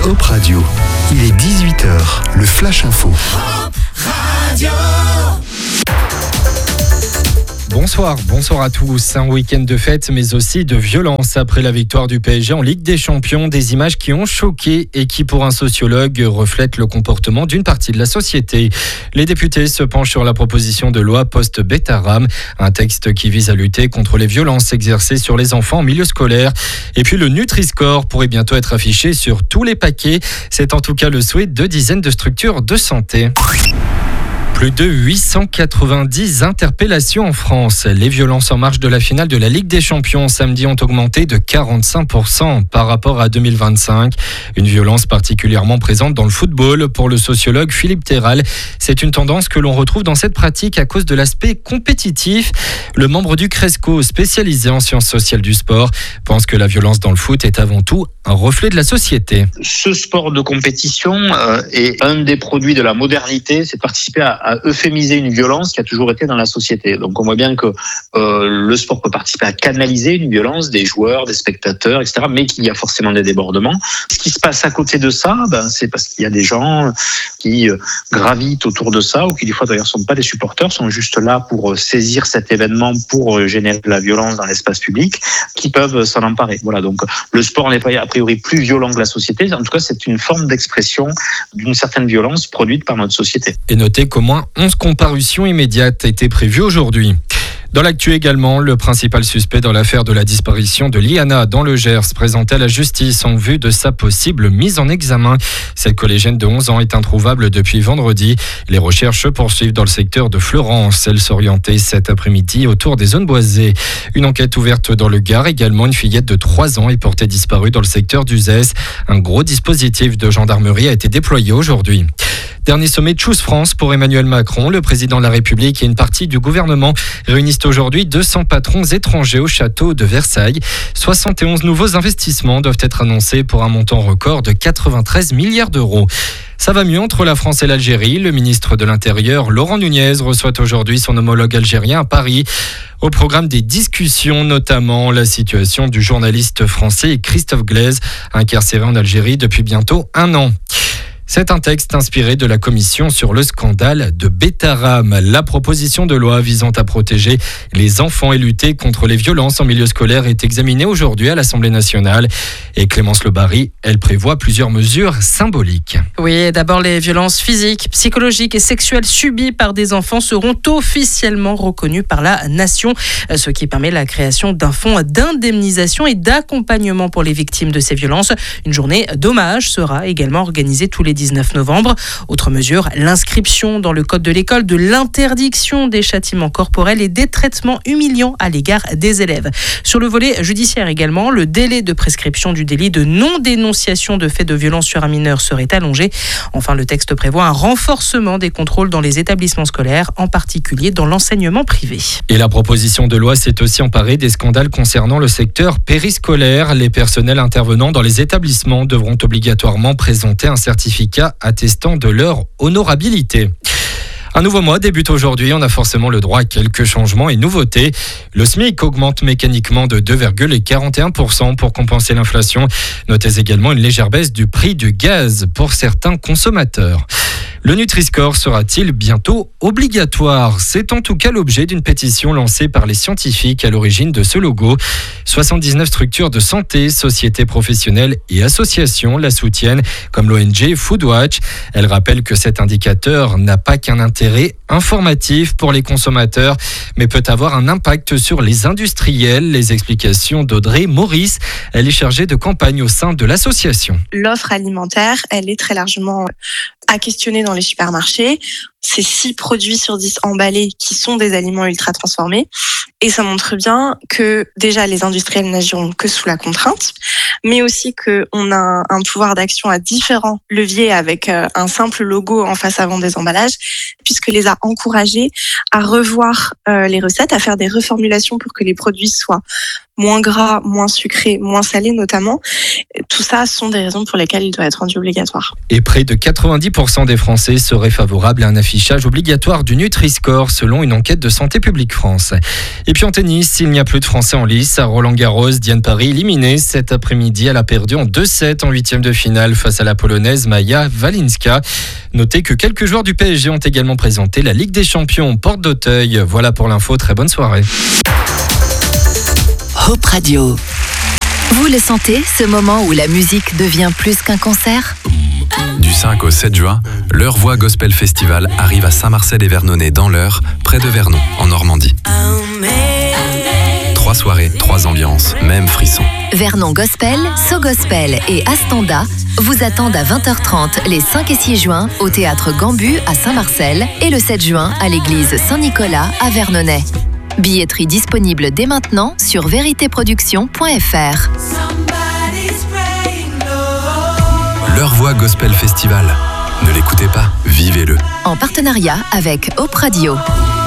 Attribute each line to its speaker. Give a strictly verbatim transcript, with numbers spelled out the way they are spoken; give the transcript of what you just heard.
Speaker 1: Hop Radio. Il est dix-huit heures, le Flash Info. Hop Radio.
Speaker 2: Bonsoir, bonsoir à tous. Un week-end de fête, mais aussi de violence après la victoire du P S G en Ligue des Champions. Des images qui ont choqué et qui, pour un sociologue, reflètent le comportement d'une partie de la société. Les députés se penchent sur la proposition de loi post-Betaram, un texte qui vise à lutter contre les violences exercées sur les enfants en milieu scolaire. Et puis le Nutri-Score pourrait bientôt être affiché sur tous les paquets. C'est en tout cas le souhait de dizaines de structures de santé. Plus de huit cent quatre-vingt-dix interpellations en France. Les violences en marge de la finale de la Ligue des Champions samedi ont augmenté de quarante-cinq pour cent par rapport à deux mille vingt-cinq. Une violence particulièrement présente dans le football. Pour le sociologue Philippe Terral, c'est une tendance que l'on retrouve dans cette pratique à cause de l'aspect compétitif. Le membre du Cresco, spécialisé en sciences sociales du sport, pense que la violence dans le foot est avant tout un reflet de la société.
Speaker 3: Ce sport de compétition euh, est un des produits de la modernité, c'est de participer à, à euphémiser une violence qui a toujours été dans la société. Donc on voit bien que euh, le sport peut participer à canaliser une violence des joueurs, des spectateurs, et cetera, mais qu'il y a forcément des débordements. Ce qui se passe à côté de ça, ben, c'est parce qu'il y a des gens qui euh, gravitent autour de ça, ou qui des fois d'ailleurs sont pas des supporters, sont juste là pour euh, saisir cet événement, pour euh, générer de la violence dans l'espace public, qui peuvent s'en emparer. Voilà, donc le sport n'est pas a priori plus violent que la société. En tout cas, c'est une forme d'expression d'une certaine violence produite par notre société.
Speaker 2: Et notez qu'au moins onze comparutions immédiates étaient prévues aujourd'hui. Dans l'actu également, le principal suspect dans l'affaire de la disparition de Liana dans le Gers présenté à la justice en vue de sa possible mise en examen. Cette collégienne de onze ans est introuvable depuis vendredi. Les recherches se poursuivent dans le secteur de Fleurance. Elle s'orientait cet après-midi autour des zones boisées. Une enquête ouverte dans le Gard également. Une fillette de trois ans est portée disparue dans le secteur d'Uzès. Un gros dispositif de gendarmerie a été déployé aujourd'hui. Dernier sommet de Choose France pour Emmanuel Macron. Le président de la République et une partie du gouvernement réunissent aujourd'hui deux cents patrons étrangers au château de Versailles. soixante et onze nouveaux investissements doivent être annoncés pour un montant record de quatre-vingt-treize milliards d'euros. Ça va mieux entre la France et l'Algérie. Le ministre de l'Intérieur, Laurent Nunez, reçoit aujourd'hui son homologue algérien à Paris. Au programme des discussions, notamment la situation du journaliste français Christophe Glaise, incarcéré en Algérie depuis bientôt un an. C'est un texte inspiré de la commission sur le scandale de Betaram. La proposition de loi visant à protéger les enfants et lutter contre les violences en milieu scolaire est examinée aujourd'hui à l'Assemblée nationale. Et Clémence Lebary, elle prévoit plusieurs mesures symboliques.
Speaker 4: Oui, d'abord les violences physiques, psychologiques et sexuelles subies par des enfants seront officiellement reconnues par la nation, ce qui permet la création d'un fonds d'indemnisation et d'accompagnement pour les victimes de ces violences. Une journée d'hommage sera également organisée tous les dix-neuf novembre. Autre mesure, l'inscription dans le code de l'école de l'interdiction des châtiments corporels et des traitements humiliants à l'égard des élèves. Sur le volet judiciaire également, le délai de prescription du délit de non-dénonciation de faits de violence sur un mineur serait allongé. Enfin, le texte prévoit un renforcement des contrôles dans les établissements scolaires, en particulier dans l'enseignement privé.
Speaker 2: Et la proposition de loi s'est aussi emparée des scandales concernant le secteur périscolaire. Les personnels intervenant dans les établissements devront obligatoirement présenter un certificat attestant de leur honorabilité. Un nouveau mois débute aujourd'hui, on a forcément le droit à quelques changements et nouveautés. Le SMIC augmente mécaniquement de deux virgule quarante et un pour cent pour compenser l'inflation. Notez également une légère baisse du prix du gaz pour certains consommateurs. Le Nutri-Score sera-t-il bientôt obligatoire ? C'est en tout cas l'objet d'une pétition lancée par les scientifiques à l'origine de ce logo. soixante-dix-neuf structures de santé, sociétés professionnelles et associations la soutiennent, comme l'O N G Foodwatch. Elle rappelle que cet indicateur n'a pas qu'un intérêt informatif pour les consommateurs, mais peut avoir un impact sur les industriels. Les explications d'Audrey Maurice, elle est chargée de campagne au sein de l'association.
Speaker 5: L'offre alimentaire, elle est très largement à questionner dans les supermarchés. C'est six produits sur dix emballés qui sont des aliments ultra transformés. Et ça montre bien que déjà les industriels n'agiront que sous la contrainte, mais aussi qu'on a un pouvoir d'action à différents leviers avec un simple logo en face avant des emballages, puisque les a encouragés à revoir les recettes, à faire des reformulations pour que les produits soient moins gras, moins sucrés, moins salés notamment, tout ça sont des raisons pour lesquelles il doit être rendu obligatoire.
Speaker 2: Et près de quatre-vingt-dix pour cent des Français seraient favorables à un affichage obligatoire du Nutri-Score, selon une enquête de Santé publique France. Et puis en tennis, il n'y a plus de Français en lice. À Roland-Garros, Diane Parry éliminée cet après-midi. Elle a perdu en deux sept en huitième de finale face à la Polonaise Maja Walinska. Notez que quelques joueurs du P S G ont également présenté la Ligue des Champions Porte d'Auteuil. Voilà pour l'info, très bonne soirée.
Speaker 6: Hope Radio. Vous le sentez, ce moment où la musique devient plus qu'un concert ?
Speaker 7: Du cinq au sept juin, l'Eure Voix Gospel Festival arrive à Saint-Marcel-et-Vernonnet dans l'Eure, près de Vernon, en Normandie. Trois soirées, trois ambiances, même frisson.
Speaker 6: Vernon Gospel, So Gospel et Astanda vous attendent à vingt heures trente les cinq et six juin au théâtre Gambu à Saint-Marcel et le sept juin à l'église Saint-Nicolas à Vernonnet. Billetterie disponible dès maintenant sur vérité production point f r.
Speaker 7: L'Eure Voix Gospel Festival. Ne l'écoutez pas, vivez-le.
Speaker 6: En partenariat avec Hope Radio.